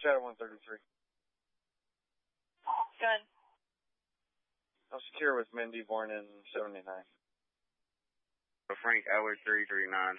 Shadow 133. Good. I'm secure with Mindy, born in 79. Frank Edward 339.